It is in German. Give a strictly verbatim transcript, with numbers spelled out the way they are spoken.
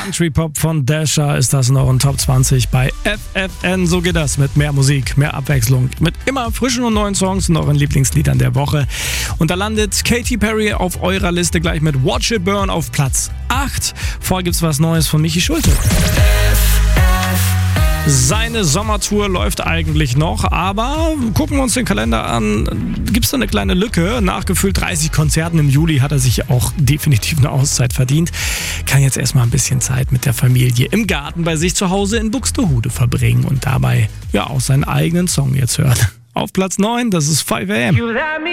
Country Pop von Dasher ist das noch in Top zwanzig bei F F N. So geht das mit mehr Musik, mehr Abwechslung, mit immer frischen und neuen Songs und euren Lieblingsliedern der Woche. Und da landet Katy Perry auf eurer Liste gleich mit Watch It Burn auf Platz acht. Vorher gibt's was Neues von Michi Schulte. Seine Sommertour läuft eigentlich noch, aber gucken wir uns den Kalender an, gibt es da eine kleine Lücke. Nach gefühlt dreißig Konzerten im Juli hat er sich auch definitiv eine Auszeit verdient. Kann jetzt erstmal ein bisschen Zeit mit der Familie im Garten bei sich zu Hause in Buxtehude verbringen und dabei ja auch seinen eigenen Song jetzt hören. Auf Platz neun, das ist five a m.